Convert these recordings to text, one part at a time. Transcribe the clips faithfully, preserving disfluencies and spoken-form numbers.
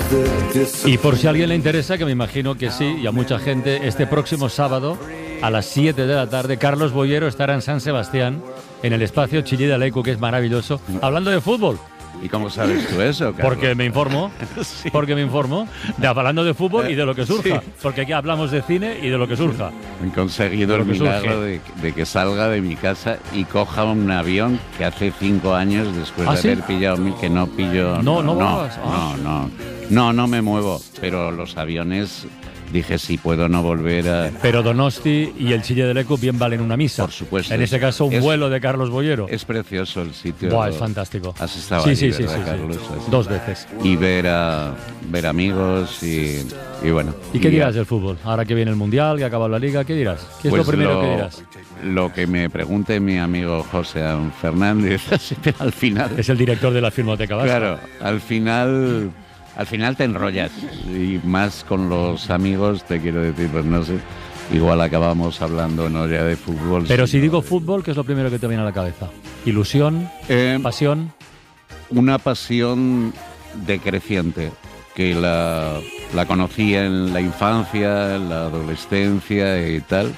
Y por si a alguien le interesa, que me imagino que sí, y a mucha gente, este próximo sábado a las siete de la tarde, Carlos Boyero estará en San Sebastián, en el espacio Chillida Leicu, que es maravilloso, hablando de fútbol. ¿Y cómo sabes tú eso, Carlos? Porque me informo, sí. porque me informo, de, hablando de fútbol y de lo que surja, sí. porque aquí hablamos de cine y de lo que surja. He conseguido el milagro de, de que salga de mi casa y coja un avión que hace cinco años, después ¿Ah, de sí? haber pillado mil, que no pillo... No, no, no, no, ah. no, no, no, no me muevo, pero los aviones... Dije, sí, puedo no volver a... Pero Donosti y el Chillida Leicu bien valen una misa. Por supuesto. En ese caso, un es, vuelo de Carlos Boyero. Es precioso el sitio. Buah, es fantástico. Has estado sí, allí, sí, sí, ¿verdad, sí, Carlos? sí. Dos veces. Y ver a ver amigos y, y bueno. ¿Y qué y dirás a... del fútbol? Ahora que viene el Mundial, que ha acabado la Liga, ¿qué dirás? ¿Qué es pues lo primero lo, que dirás? Lo que me pregunte mi amigo José Fernández, al final... Es el director de la Filmoteca Vasca. Claro, al final... Al final te enrollas, y más con los amigos, te quiero decir, pues no sé, igual acabamos hablando no ya de fútbol. Pero si digo fútbol, ¿qué es lo primero que te viene a la cabeza? ¿Ilusión? Eh, ¿Pasión? Una pasión decreciente, que la, la conocía en la infancia, en la adolescencia y tal,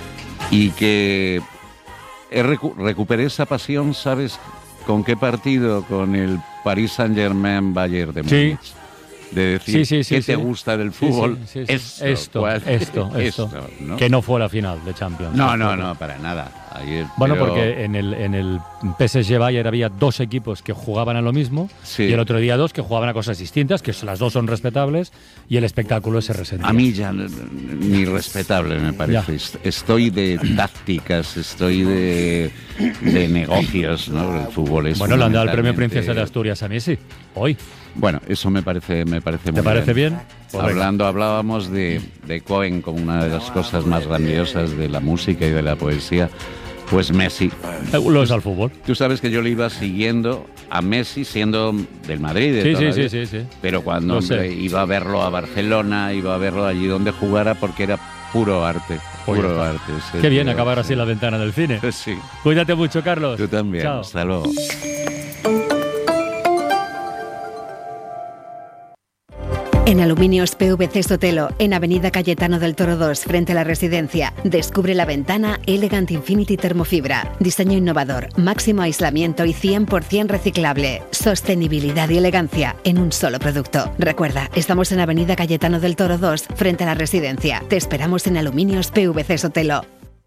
y que he recu- recuperé esa pasión, ¿sabes con qué partido? Con el Paris Saint-Germain Bayern de Múnich. Sí. De decir, sí, sí, sí, ¿qué sí. te gusta del fútbol? Sí, sí, sí, sí. Esto, esto, esto, esto, esto, ¿no? Que no fue la final de Champions. No, no, no, para nada. Ayer, bueno, pero... porque en el, en el P S G Bayern había dos equipos que jugaban a lo mismo, sí. y el otro día dos que jugaban a cosas distintas, que las dos son respetables, y el espectáculo se resentía. A mí ya ni respetable me parece. Ya. Estoy de tácticas, estoy de, de negocios, ¿no? El fútbol es bueno, le han dado el premio Princesa de Asturias a Messi, hoy. Bueno, eso me parece, me parece muy ¿Te parece bien? bien? Pues Hablando, venga. hablábamos de, de Cohen como una de las cosas más grandiosas de la música y de la poesía. Pues Messi. Lo es al fútbol. Tú sabes que yo le iba siguiendo a Messi siendo del Madrid. De sí, toda sí, la sí, sí, sí. Pero cuando hombre, iba a verlo a Barcelona, iba a verlo allí donde jugara porque era puro arte. Puro Oye, arte. Qué bien acabar así la ventana del cine. Sí. Cuídate mucho, Carlos. Tú también. Chao. Hasta luego. En Aluminios P V C Sotelo, en Avenida Cayetano del Toro dos, frente a la residencia, descubre la ventana Elegant Infinity Termofibra. Diseño innovador, máximo aislamiento y cien por ciento reciclable. Sostenibilidad y elegancia en un solo producto. Recuerda, estamos en Avenida Cayetano del Toro dos, frente a la residencia. Te esperamos en Aluminios P V C Sotelo.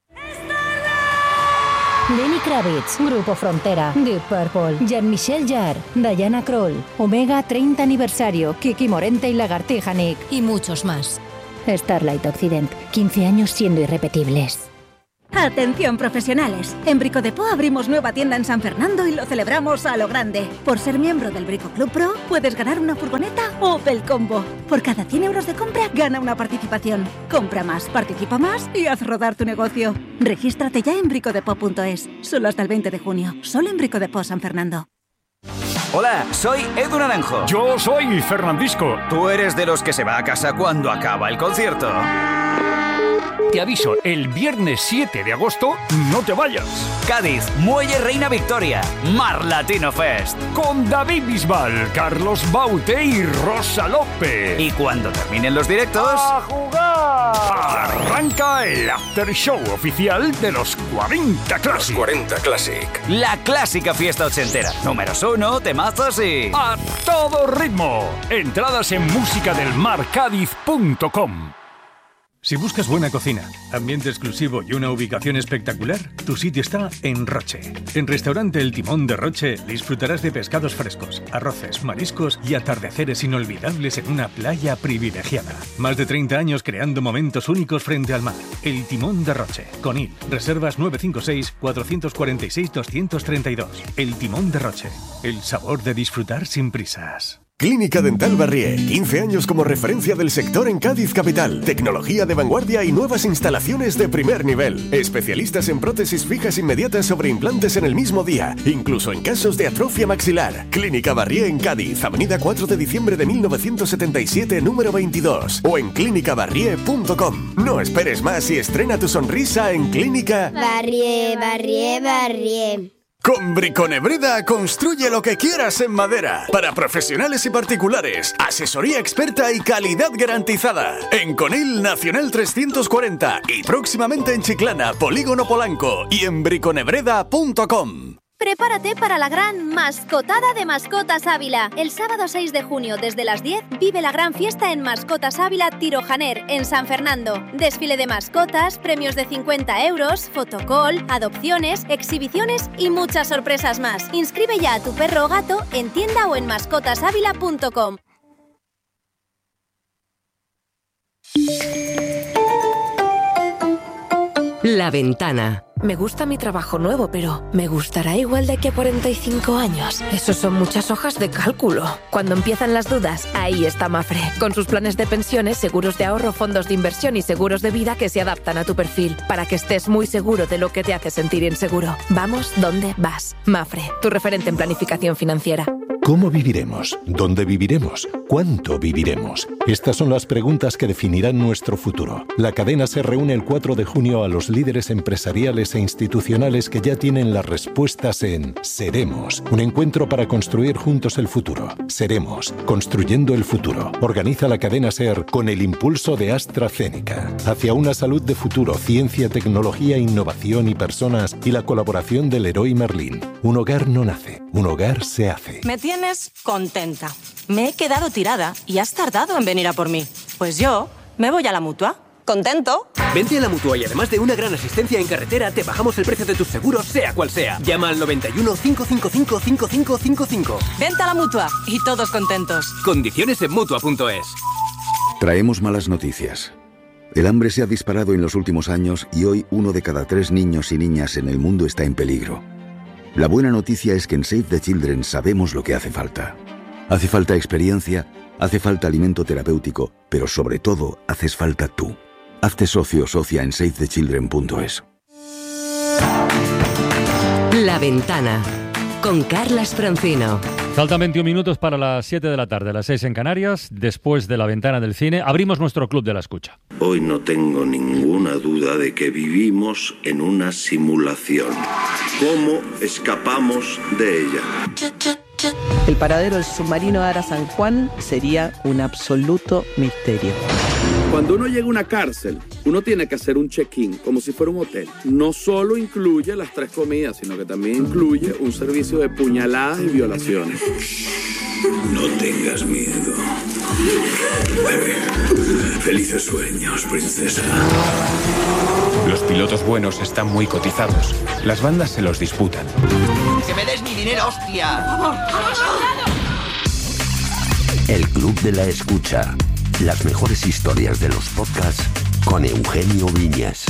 Lenny Kravitz, Grupo Frontera, Deep Purple, Jean-Michel Jarre, Diana Krall, Omega treinta aniversario, Kiki Morente y Lagartija Nick. Y muchos más. Starlight Occident, quince años siendo irrepetibles. Atención profesionales, en Brico de Po abrimos nueva tienda en San Fernando y lo celebramos a lo grande. Por ser miembro del Brico Club Pro puedes ganar una furgoneta Opel Combo. Por cada cien euros de compra gana una participación. Compra más, participa más y haz rodar tu negocio. Regístrate ya en bricodepo punto es, solo hasta el veinte de junio, solo en Brico de Po San Fernando. Hola, soy Edu Naranjo. Yo soy Fernandisco. Tú eres de los que se va a casa cuando acaba el concierto. Te aviso, el viernes siete de agosto no te vayas. Cádiz, Muelle Reina Victoria, Mar Latino Fest. Con David Bisbal, Carlos Baute y Rosa López. Y cuando terminen los directos... ¡A jugar! Arranca el after show oficial de los cuarenta Classic. Los cuarenta Classic. La clásica fiesta ochentera. Números uno, temazos y... ¡a todo ritmo! Entradas en musicadelmarcadiz punto com. Si buscas buena cocina, ambiente exclusivo y una ubicación espectacular, tu sitio está en Roche. En Restaurante El Timón de Roche disfrutarás de pescados frescos, arroces, mariscos y atardeceres inolvidables en una playa privilegiada. Más de treinta años creando momentos únicos frente al mar. El Timón de Roche. Conil. Reservas nueve cinco seis, cuatro cuatro seis, dos tres dos. El Timón de Roche. El sabor de disfrutar sin prisas. Clínica Dental Barrié, quince años como referencia del sector en Cádiz capital. Tecnología de vanguardia y nuevas instalaciones de primer nivel. Especialistas en prótesis fijas inmediatas sobre implantes en el mismo día, incluso en casos de atrofia maxilar. Clínica Barrié en Cádiz, avenida cuatro de diciembre de mil novecientos setenta y siete, número veintidós, o en clínica barrié punto com. No esperes más y estrena tu sonrisa en Clínica Barrié, Barrié, Barrié. Con Briconebreda construye lo que quieras en madera. Para profesionales y particulares, asesoría experta y calidad garantizada. En Conil Nacional trescientos cuarenta y próximamente en Chiclana, Polígono Polanco y en briconebreda punto com. Prepárate para la gran Mascotada de Mascotas Ávila. El sábado seis de junio, desde las diez, vive la gran fiesta en Mascotas Ávila Tirojaner, en San Fernando. Desfile de mascotas, premios de cincuenta euros, fotocall, adopciones, exhibiciones y muchas sorpresas más. Inscribe ya a tu perro o gato en tienda o en mascotas ávila punto com. La Ventana. Me gusta mi trabajo nuevo, pero ¿me gustará igual de aquí a cuarenta y cinco años? Eso son muchas hojas de cálculo. Cuando empiezan las dudas, ahí está Mafre. Con sus planes de pensiones, seguros de ahorro, fondos de inversión y seguros de vida que se adaptan a tu perfil, para que estés muy seguro de lo que te hace sentir inseguro. Vamos donde vas. Mafre, tu referente en planificación financiera. ¿Cómo viviremos? ¿Dónde viviremos? ¿Cuánto viviremos? Estas son las preguntas que definirán nuestro futuro. La cadena se reúne el cuatro de junio a los líderes empresariales e institucionales que ya tienen las respuestas en Seremos, un encuentro para construir juntos el futuro. Seremos, construyendo el futuro. Organiza la cadena SER con el impulso de AstraZeneca. Hacia una salud de futuro, ciencia, tecnología, innovación y personas, y la colaboración del Leroy Merlin. Un hogar no nace, un hogar se hace. Me tienes contenta. Me he quedado tirada y has tardado en venir a por mí. Pues yo me voy a la Mutua. ¿Contento? Vente a la Mutua y además de una gran asistencia en carretera, te bajamos el precio de tus seguros, sea cual sea. Llama al noventa y uno, cinco cinco cinco, cinco cinco cinco cinco. Vente a la Mutua y todos contentos. Condiciones en Mutua punto es. Traemos malas noticias. El hambre se ha disparado en los últimos años y hoy uno de cada tres niños y niñas en el mundo está en peligro. La buena noticia es que en Save the Children sabemos lo que hace falta. Hace falta experiencia, hace falta alimento terapéutico, pero sobre todo haces falta tú. Hazte socio o socia en save the children punto es. La Ventana, con Carlas Francino. Faltan veintiún minutos para las siete de la tarde, las seis en Canarias. Después de La Ventana del Cine, abrimos nuestro club de la escucha. Hoy no tengo ninguna duda de que vivimos en una simulación. ¿Cómo escapamos de ella? El paradero del submarino Ara San Juan sería un absoluto misterio. Cuando uno llega a una cárcel, uno tiene que hacer un check-in, como si fuera un hotel. No solo incluye las tres comidas, sino que también incluye un servicio de puñaladas y violaciones. No tengas miedo. Bebé. Felices sueños, princesa. Los pilotos buenos están muy cotizados. Las bandas se los disputan. ¡Que me des mi dinero, hostia! El Club de la Escucha. Las mejores historias de los podcasts con Eugenio Viñas.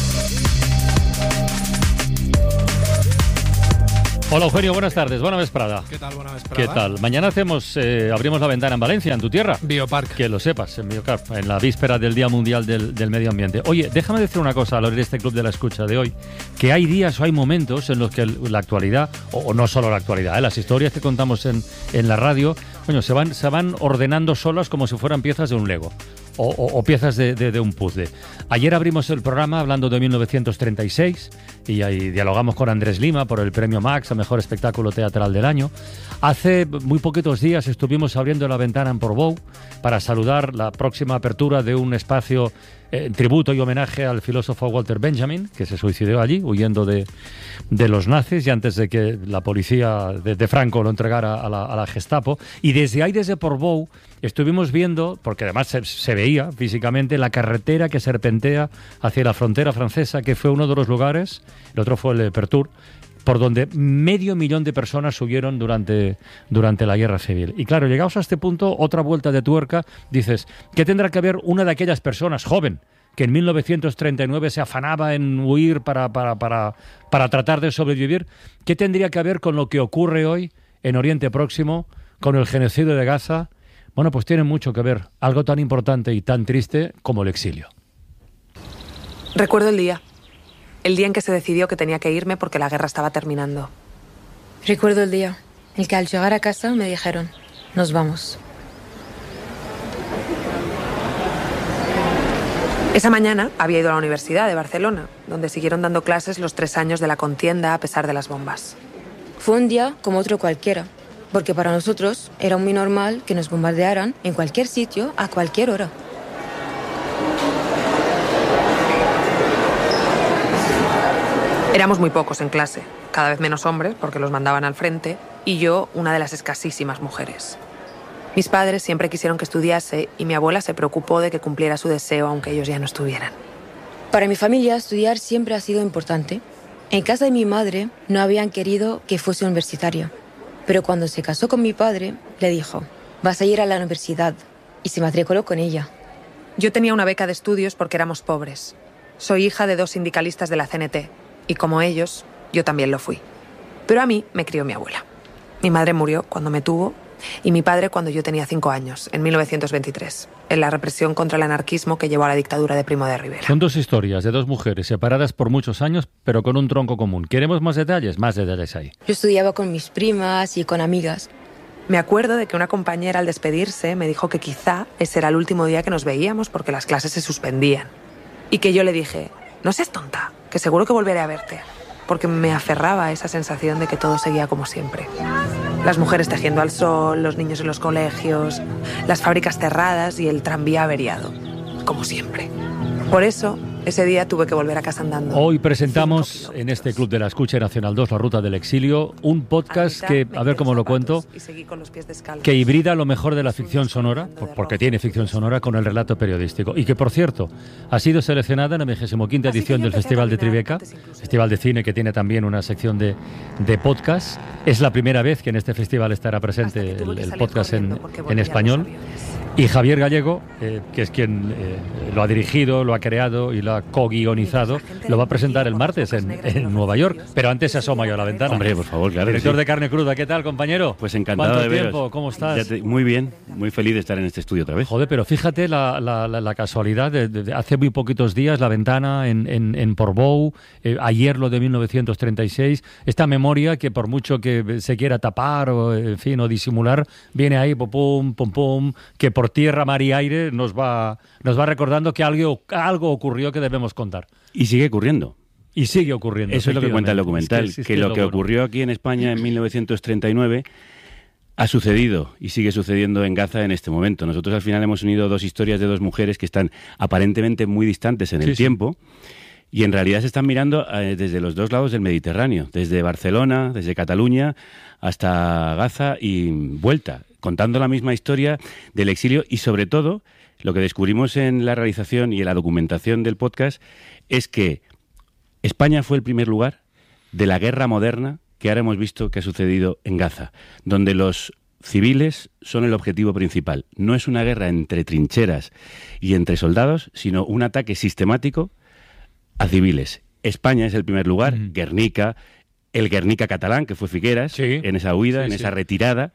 Hola Eugenio, buenas tardes, buena vesprada. ¿Qué tal, buena vesprada? ¿Qué tal? Mañana hacemos, eh, abrimos la ventana en Valencia, en tu tierra. Biopark. Que lo sepas, en Biopark, en la víspera del Día Mundial del, del Medio Ambiente. Oye, déjame decir una cosa al oír este Club de la Escucha de hoy, que hay días o hay momentos en los que la actualidad, o, o no solo la actualidad, eh, las historias que contamos en, en la radio, bueno, se van, se van ordenando solas como si fueran piezas de un Lego. O, o, o piezas de, de, de un puzzle. Ayer abrimos el programa hablando de mil novecientos treinta y seis y ahí dialogamos con Andrés Lima por el premio Max a Mejor Espectáculo Teatral del Año. Hace muy poquitos días estuvimos abriendo la ventana en Portbou para saludar la próxima apertura de un espacio en eh, tributo y homenaje al filósofo Walter Benjamin, que se suicidó allí huyendo de, de los nazis y antes de que la policía de, de Franco lo entregara a la, a la Gestapo. Y desde ahí, desde Portbou, estuvimos viendo, porque además se, se veía físicamente, la carretera que serpentea hacia la frontera francesa, que fue uno de los lugares, el otro fue el de Pertur, por donde medio millón de personas huyeron durante, durante la guerra civil. Y claro, llegados a este punto, otra vuelta de tuerca, dices, ¿qué tendrá que ver una de aquellas personas, joven, que en mil novecientos treinta y nueve se afanaba en huir para, para, para, para tratar de sobrevivir? ¿Qué tendría que ver con lo que ocurre hoy en Oriente Próximo, con el genocidio de Gaza? Bueno, pues tiene mucho que ver, algo tan importante y tan triste como el exilio. Recuerdo el día. El día en que se decidió que tenía que irme porque la guerra estaba terminando. Recuerdo el día en que al llegar a casa me dijeron, nos vamos. Esa mañana había ido a la Universidad de Barcelona, donde siguieron dando clases los tres años de la contienda a pesar de las bombas. Fue un día como otro cualquiera, porque para nosotros era muy normal que nos bombardearan en cualquier sitio, a cualquier hora. Éramos muy pocos en clase, cada vez menos hombres porque los mandaban al frente, y yo una de las escasísimas mujeres. Mis padres siempre quisieron que estudiase y mi abuela se preocupó de que cumpliera su deseo aunque ellos ya no estuvieran. Para mi familia, estudiar siempre ha sido importante. En casa de mi madre no habían querido que fuese universitaria, pero cuando se casó con mi padre, le dijo, vas a ir a la universidad, y se matriculó con ella. Yo tenía una beca de estudios porque éramos pobres. Soy hija de dos sindicalistas de la C N T, y como ellos, yo también lo fui. Pero a mí me crió mi abuela. Mi madre murió cuando me tuvo, y mi padre cuando yo tenía cinco años, en mil novecientos veintitrés, en la represión contra el anarquismo que llevó a la dictadura de Primo de Rivera. Son dos historias de dos mujeres separadas por muchos años, pero con un tronco común. ¿Queremos más detalles? Más detalles ahí. Yo estudiaba con mis primas y con amigas. Me acuerdo de que una compañera al despedirse me dijo que quizá ese era el último día que nos veíamos porque las clases se suspendían. Y que yo le dije, no seas tonta, que seguro que volveré a verte. Porque me aferraba a esa sensación de que todo seguía como siempre. Las mujeres tejiendo al sol, los niños en los colegios, las fábricas cerradas y el tranvía averiado. Como siempre. Por eso, ese día tuve que volver a casa andando. Hoy presentamos en este Club de la Escucha Nacional dos, La Ruta del Exilio, un podcast que, a ver cómo lo cuento, que hibrida lo mejor de la ficción sonora, porque tiene ficción sonora, con el relato periodístico. Y que, por cierto, ha sido seleccionada en la vigésima quinta edición del Festival de Tribeca, Festival de Cine que tiene también una sección de, de podcast. Es la primera vez que en este festival estará presente el, el podcast en, en español. Y Javier Gallego, eh, que es quien eh, lo ha dirigido, lo ha creado y lo ha co-guionizado, lo va a presentar el martes en, en Nueva York. Pero antes se asoma yo a la ventana. Hombre, por favor, claro. Director sí. de Carne Cruda, ¿qué tal, compañero? Pues encantado ¿Cuánto de veros? tiempo? ¿Cómo estás? Te, muy bien, muy feliz de estar en este estudio otra vez. Joder, pero fíjate la, la, la, la casualidad de, de, de hace muy poquitos días, La Ventana en, en, en Portbou, eh, ayer lo de mil novecientos treinta y seis, esta memoria que por mucho que se quiera tapar o, en fin, o disimular, viene ahí, pum, pum, pum, pum, que por tierra, mar y aire nos va, nos va recordando que algo, algo ocurrió que debemos contar. Y sigue ocurriendo. Y sigue ocurriendo. Eso es lo que cuenta el documental, es que, es que, que lo, lo que bueno. ocurrió aquí en España en mil novecientos treinta y nueve ha sucedido y sigue sucediendo en Gaza en este momento. Nosotros al final hemos unido dos historias de dos mujeres que están aparentemente muy distantes en el sí, tiempo sí. y en realidad se están mirando eh, desde los dos lados del Mediterráneo, desde Barcelona, desde Cataluña hasta Gaza y vuelta, contando la misma historia del exilio y sobre todo lo que descubrimos en la realización y en la documentación del podcast es que España fue el primer lugar de la guerra moderna que ahora hemos visto que ha sucedido en Gaza, donde los civiles son el objetivo principal. No es una guerra entre trincheras y entre soldados, sino un ataque sistemático a civiles. España es el primer lugar, mm. Guernica, el Guernica catalán, que fue Figueras, sí. en esa huida, sí, en sí. esa retirada,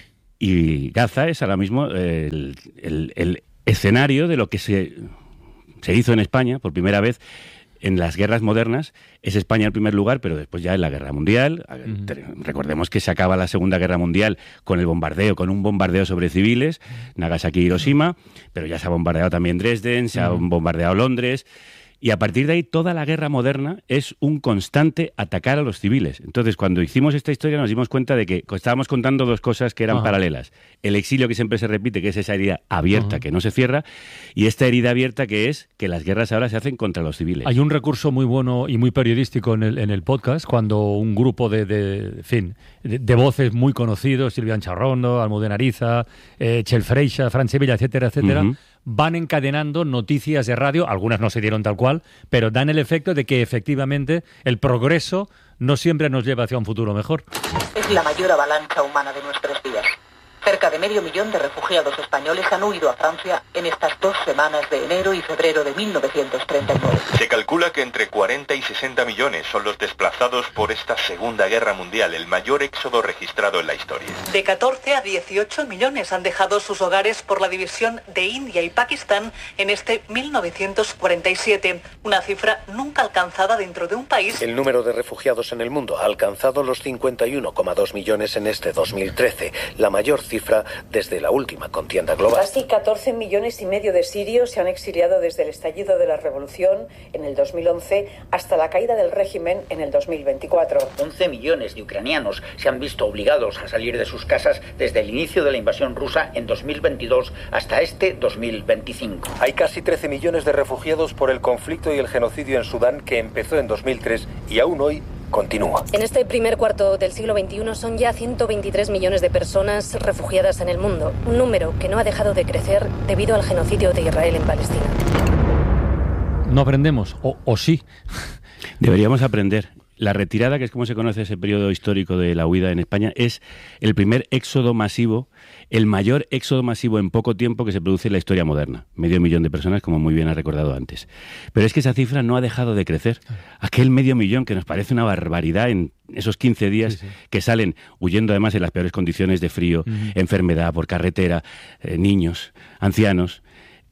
y Gaza es ahora mismo el, el, el escenario de lo que se, se hizo en España por primera vez en las guerras modernas. Es España el primer lugar, pero después ya en la Guerra Mundial. Uh-huh. Recordemos que se acaba la Segunda Guerra Mundial con el bombardeo, con un bombardeo sobre civiles, Nagasaki y Hiroshima, pero ya se ha bombardeado también Dresden, se uh-huh. ha bombardeado Londres. Y a partir de ahí, toda la guerra moderna es un constante atacar a los civiles. Entonces, cuando hicimos esta historia, nos dimos cuenta de que estábamos contando dos cosas que eran Ajá. paralelas. El exilio, que siempre se repite, que es esa herida abierta Ajá. que no se cierra, y esta herida abierta que es que las guerras ahora se hacen contra los civiles. Hay un recurso muy bueno y muy periodístico en el, en el podcast, cuando un grupo de, de, en fin, de, de voces muy conocidos, Silvia Charrondo, Almudena Ariza, eh, Chel Freixa, Fran Sevilla, etcétera, etcétera, uh-huh. van encadenando noticias de radio, algunas no se dieron tal cual, pero dan el efecto de que efectivamente el progreso no siempre nos lleva hacia un futuro mejor. Es la mayor avalancha humana de nuestros días. Cerca de medio millón de refugiados españoles han huido a Francia en estas dos semanas de enero y febrero de mil novecientos treinta y nueve. Se calcula que entre cuarenta y sesenta millones son los desplazados por esta Segunda Guerra Mundial, el mayor éxodo registrado en la historia. De catorce a dieciocho millones han dejado sus hogares por la división de India y Pakistán en este mil novecientos cuarenta y siete, una cifra nunca alcanzada dentro de un país. El número de refugiados en el mundo ha alcanzado los cincuenta y uno coma dos millones en este dos mil trece, la mayor cifra desde la última contienda global. Casi catorce millones y medio de sirios se han exiliado desde el estallido de la revolución en el dos mil once hasta la caída del régimen en el dos mil veinticuatro. once millones de ucranianos se han visto obligados a salir de sus casas desde el inicio de la invasión rusa en dos mil veintidós hasta este dos mil veinticinco. Hay casi trece millones de refugiados por el conflicto y el genocidio en Sudán, que empezó en dos mil tres y aún hoy continúa. En este primer cuarto del siglo veintiuno son ya ciento veintitrés millones de personas refugiadas en el mundo, un número que no ha dejado de crecer debido al genocidio de Israel en Palestina. No aprendemos, o, o sí. Deberíamos aprender. La retirada, que es como se conoce ese periodo histórico de la huida en España, es el primer éxodo masivo, el mayor éxodo masivo en poco tiempo que se produce en la historia moderna. Medio millón de personas, como muy bien ha recordado antes. Pero es que esa cifra no ha dejado de crecer. Aquel medio millón, que nos parece una barbaridad en esos quince días, sí, sí. que salen huyendo además en las peores condiciones de frío, uh-huh. enfermedad, por carretera, eh, niños, ancianos...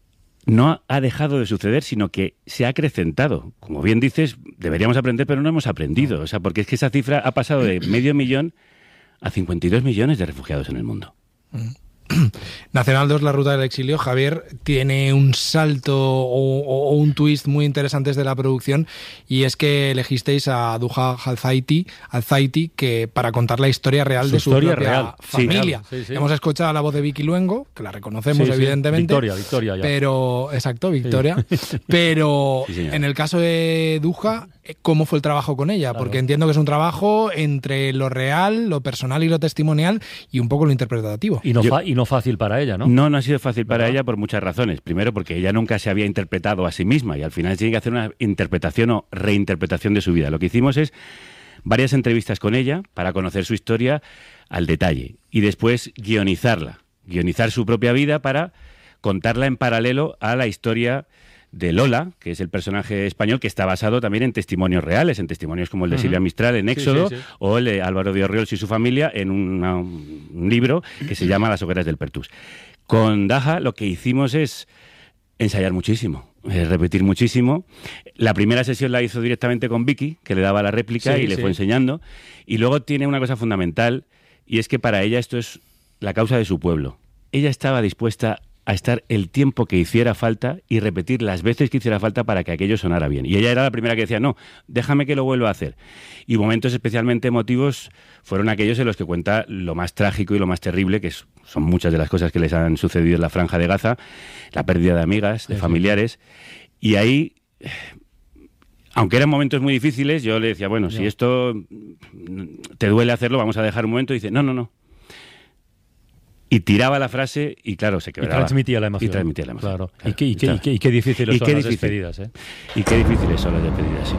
No ha dejado de suceder, sino que se ha acrecentado. Como bien dices, deberíamos aprender, pero no hemos aprendido. O sea, porque es que esa cifra ha pasado de medio millón a cincuenta y dos millones de refugiados en el mundo. Nacional dos, la ruta del exilio, Javier, tiene un salto o, o, o un twist muy interesante desde la producción, y es que elegisteis a Duha Al-Zaiti, Al-Zaiti que para contar la historia real su de su propia real. familia. Sí, sí, sí. Hemos escuchado la voz de Vicky Luengo, que la reconocemos sí, evidentemente. Sí. Victoria, Victoria ya. Pero, exacto, Victoria. Sí. Pero sí, en el caso de Duha, ¿cómo fue el trabajo con ella? Claro. Porque entiendo que es un trabajo entre lo real, lo personal y lo testimonial, y un poco lo interpretativo. Y no, Yo, fa- y no fácil para ella, ¿no? No, no ha sido fácil para ¿verdad? ella por muchas razones. Primero, porque ella nunca se había interpretado a sí misma y al final tiene que hacer una interpretación o reinterpretación de su vida. Lo que hicimos es varias entrevistas con ella para conocer su historia al detalle y después guionizarla, guionizar su propia vida para contarla en paralelo a la historia de Lola, que es el personaje español que está basado también en testimonios reales, en testimonios como el de uh-huh. Silvia Mistral en Éxodo, sí, sí, sí. o el de Álvaro de Orriols y su familia en una, un libro que se llama Las hogueras del Pertús. Con Duha lo que hicimos es ensayar muchísimo, eh, repetir muchísimo. La primera sesión la hizo directamente con Vicky, que le daba la réplica sí, y le sí. fue enseñando. Y luego tiene una cosa fundamental, y es que para ella esto es la causa de su pueblo. Ella estaba dispuesta a estar el tiempo que hiciera falta y repetir las veces que hiciera falta para que aquello sonara bien. Y ella era la primera que decía, no, déjame que lo vuelva a hacer. Y momentos especialmente emotivos fueron aquellos en los que cuenta lo más trágico y lo más terrible, que es, son muchas de las cosas que les han sucedido en la Franja de Gaza, la pérdida de amigas, de familiares. Y ahí, aunque eran momentos muy difíciles, yo le decía, bueno, si esto te duele hacerlo, vamos a dejar un momento. Y dice, no, no, no. Y tiraba la frase y, claro, se quebraba. Y transmitía la emoción. Y transmitía la emoción. Claro. Claro. Y, qué, y, qué, y, qué, y qué difíciles son las despedidas, ¿eh? Y qué difíciles son las despedidas, sí.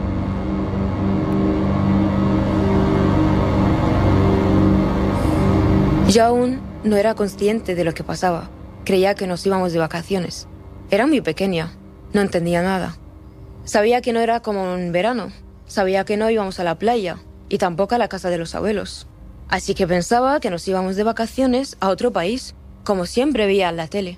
Yo aún no era consciente de lo que pasaba. Creía que nos íbamos de vacaciones. Era muy pequeña. No entendía nada. Sabía que no era como en verano. Sabía que no íbamos a la playa. Y tampoco a la casa de los abuelos. Así que pensaba que nos íbamos de vacaciones a otro país, como siempre veía en la tele.